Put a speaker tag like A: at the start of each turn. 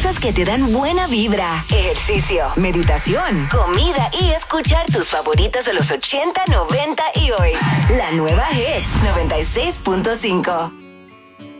A: cosas que te dan buena vibra, ejercicio, meditación, comida y escuchar tus favoritas de los 80, 90 y hoy. La nueva Hits 96.5.